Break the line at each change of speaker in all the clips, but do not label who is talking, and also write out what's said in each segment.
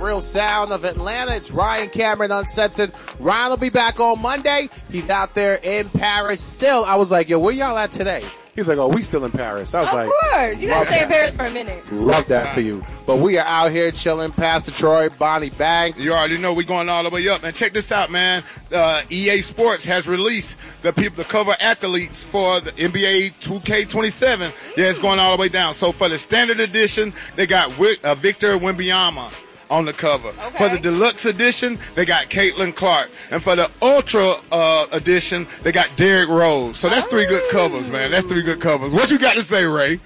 real sound of Atlanta. It's Ryan Cameron Uncensored. Ryan will be back on Monday. He's out there in Paris still. I was like, yo, where y'all at today? He's like, oh, we still in Paris. I was like,
of course. You got to stay in Paris for a minute.
Love that for you. But we are out here chilling. Pastor Troy, Bonnie Banks.
You already know we're going all the way up, man. Check this out, man. EA Sports has released the cover athletes for the NBA 2K27. Yeah, it's going all the way down. So for the standard edition, they got Victor Wembanyama on the cover.
Okay.
For the deluxe edition, they got Caitlin Clark. And for the ultra edition, they got Derrick Rose. So that's 3 good covers, man. That's 3 good covers. What you got to say, Ray?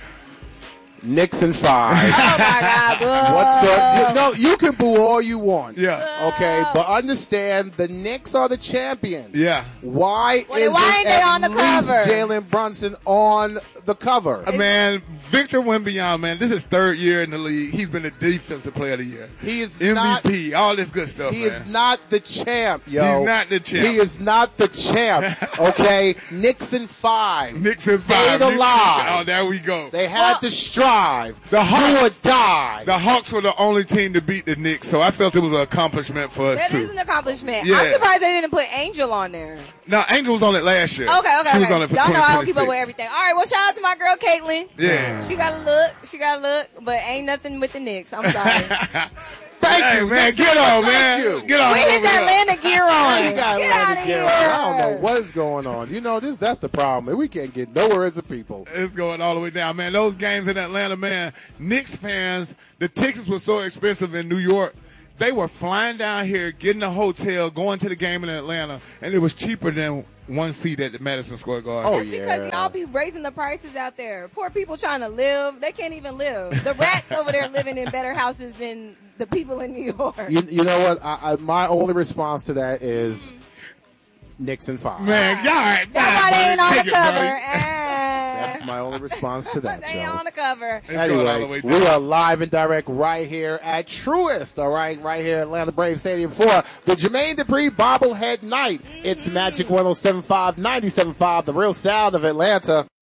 Knicks in 5.
Oh, my God, boo.
What's good? No, you can boo all you want.
Yeah.
Okay, but understand the Knicks are the champions.
Yeah.
Why
Why
isn't
ain't they on the
at least
cover?
Jalen Brunson on the cover?
Man, Victor Wembanyama, man, this is his 3rd year in the league. He's been the defensive player of the year.
He is
MVP, all this good stuff,
He
man.
is not the champ, yo.
He's not the champ.
He is not the champ, okay? Knicks in 5.
Knicks in 5.
Stayed alive.
Oh, there we go.
They had to strive.
The Hawks,
do or die.
The Hawks were the only team to beat the Knicks, so I felt it was an accomplishment for us,
That
too.
is an accomplishment.
Yeah.
I'm surprised they didn't put Angel on there.
No, Angel was on it last year.
Okay.
She was on it for
Y'all know I don't keep
2026.
up with everything. All right, well, shout out to my girl, Caitlin.
Yeah.
She got a look, but ain't nothing with the Knicks. I'm sorry.
Thank you.
Man, get on, man.
You.
Get on
We
over
hit
here.
that Atlanta gear on.
We got
Get
Atlanta
out of
gear
here.
on. I don't know what is going on. You know, that's the problem. We can't get nowhere as a people.
It's going all the way down, man. Those games in Atlanta, man, Knicks fans, the tickets were so expensive in New York. They were flying down here, getting a hotel, going to the game in Atlanta, and it was cheaper than one seat at the Madison Square Garden.
Oh,
That's because y'all be raising the prices out there. Poor people trying to live. They can't even live. The rats over there living in better houses than the people in New York.
You know what? My only response to that is Knicks in 5.
Man, all right.
That's why they ain't on the
Take it,
cover.
buddy.
That's my only response to that,
They ain't
Joe.
on the cover.
It's going all the way
Anyway,
down.
we are live and direct right here at Truist, all right, right here at Atlanta Braves Stadium for the Jermaine Dupri Bobblehead Night. It's Magic 107.5, 97.5, the real sound of Atlanta.